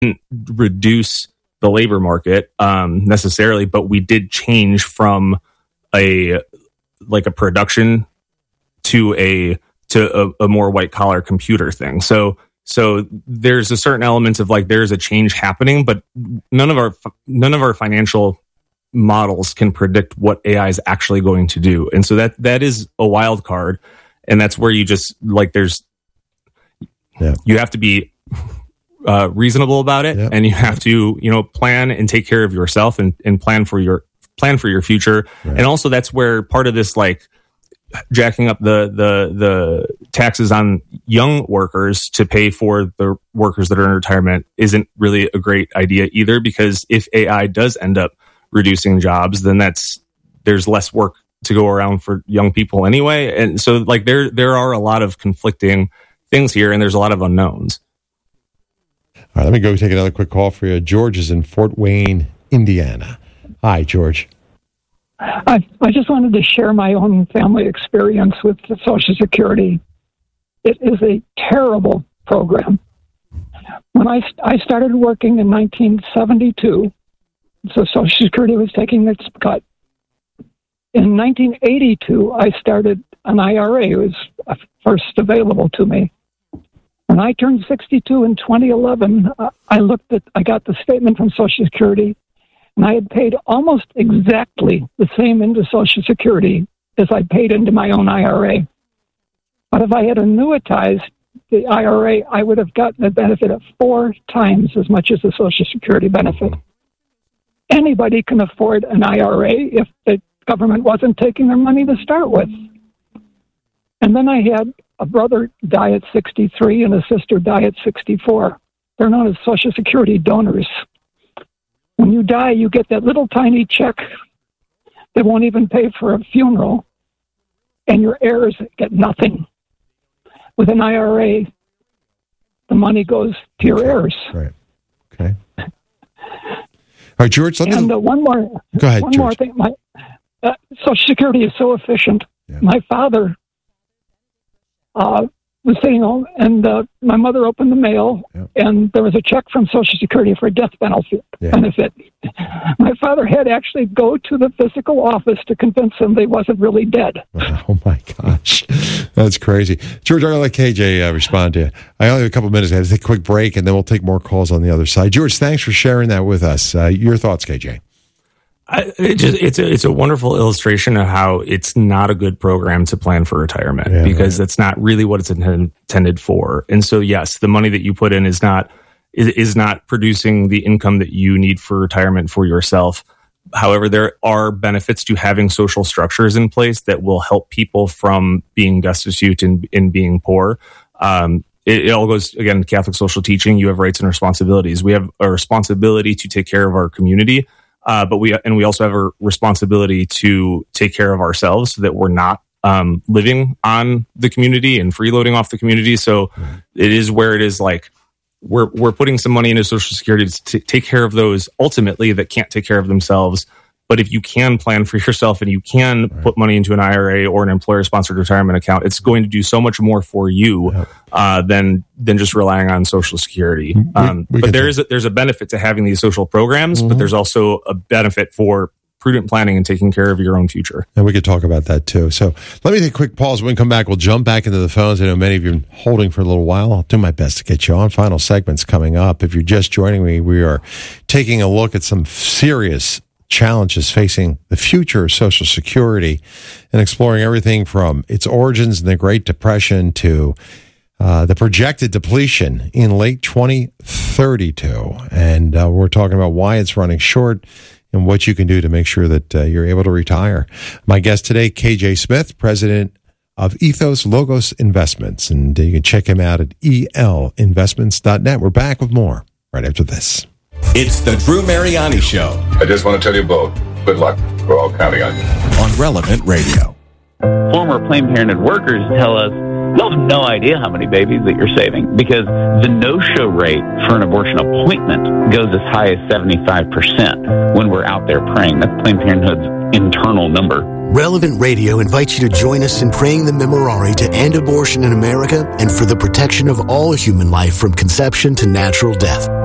reduce the labor market necessarily, but we did change from a production to a more white collar computer thing. So there's a certain element of like there's a change happening, but none of our financial models can predict what AI is actually going to do, and so that is a wild card, and that's where you just like you have to be reasonable about it, and you have to plan and take care of yourself and plan for your future, and also that's where part of this like jacking up the taxes on young workers to pay for the workers that are in retirement isn't really a great idea either, because if AI does end up reducing jobs, then there's less work to go around for young people anyway, and so like there are a lot of conflicting things here, and there's a lot of unknowns. All right, let me go take another quick call for you. George is in Fort Wayne, Indiana. Hi, George. I just wanted to share my own family experience with the Social Security. It is a terrible program. When I started working in 1972, so Social Security was taking its cut. In 1982, I started an IRA. It was first available to me. When I turned 62 in 2011, I got the statement from Social Security, and I had paid almost exactly the same into Social Security as I paid into my own IRA. But if I had annuitized the IRA, I would have gotten a benefit of 4 times as much as the Social Security benefit. Anybody can afford an IRA if the government wasn't taking their money to start with. And then I had a brother die at 63 and a sister die at 64. They're known as Social Security donors. When you die, you get that little tiny check that won't even pay for a funeral, and your heirs get nothing. With an IRA, the money goes to your heirs. Right. Okay. All right, George, let me... And one more... Go ahead, One George. more thing. Social Security is so efficient. Yeah. My father was sitting home, and my mother opened the mail, and there was a check from Social Security for a death benefit. My father had to actually go to the physical office to convince him they wasn't really dead. Oh, my gosh. That's crazy. George, I'm going to let KJ respond to you. I only have a couple of minutes. I have to take a quick break, and then we'll take more calls on the other side. George, thanks for sharing that with us. Your thoughts, KJ? It's a wonderful illustration of how it's not a good program to plan for retirement, because that's not really what it's intended for. And so, yes, the money that you put in is not producing the income that you need for retirement for yourself. However, there are benefits to having social structures in place that will help people from being destitute and being poor. It all goes, again, to Catholic social teaching. You have rights and responsibilities. We have a responsibility to take care of our community. But we also have a responsibility to take care of ourselves so that we're not living on the community and freeloading off the community. So it is where it is like we're putting some money into Social Security to take care of those ultimately that can't take care of themselves. But if you can plan for yourself and you can put money into an IRA or an employer-sponsored retirement account, it's going to do so much more for you than just relying on Social Security. But there's a benefit to having these social programs, but there's also a benefit for prudent planning and taking care of your own future. And we could talk about that too. So let me take a quick pause. When we come back, we'll jump back into the phones. I know many of you have been holding for a little while. I'll do my best to get you on. Final segments coming up. If you're just joining me, we are taking a look at some serious challenges facing the future of Social Security and exploring everything from its origins in the Great Depression to the projected depletion in late 2032. And we're talking about why it's running short and what you can do to make sure that you're able to retire. My guest today, KJ Smith, president of Ethos Logos Investments. And you can check him out at elinvestments.net. We're back with more right after this. It's the Drew Mariani Show. I just want to tell you both, good luck. We're all counting on you. On Relevant Radio. Former Planned Parenthood workers tell us you'll have no idea how many babies that you're saving because the no-show rate for an abortion appointment goes as high as 75% when we're out there praying. That's Planned Parenthood's internal number. Relevant Radio invites you to join us in praying the Memorare to end abortion in America and for the protection of all human life from conception to natural death.